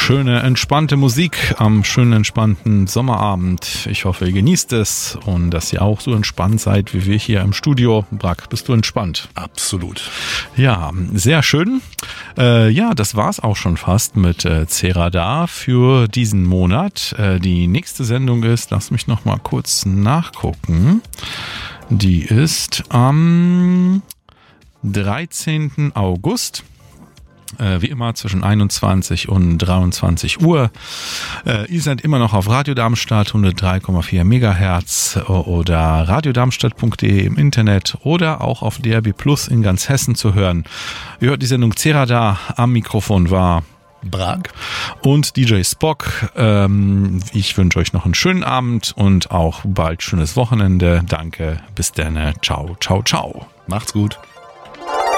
Schöne, entspannte Musik am schönen, entspannten Sommerabend. Ich hoffe, ihr genießt es und dass ihr auch so entspannt seid wie wir hier im Studio. Brack, bist du entspannt? Absolut. Ja, sehr schön. Das war's auch schon fast mit Cerada für diesen Monat. Die nächste Sendung ist, lass mich noch mal kurz nachgucken. Die ist am 13. August. Wie immer zwischen 21 und 23 Uhr. Ihr seid immer noch auf Radio Darmstadt 103,4 Megahertz oder radiodarmstadt.de im Internet oder auch auf DRB Plus in ganz Hessen zu hören. Ihr hört die Sendung Cerada. Am Mikrofon war Brack und DJ Spock. Ich wünsche euch noch einen schönen Abend und auch bald schönes Wochenende. Danke. Bis dann. Ciao, ciao, ciao. Macht's gut.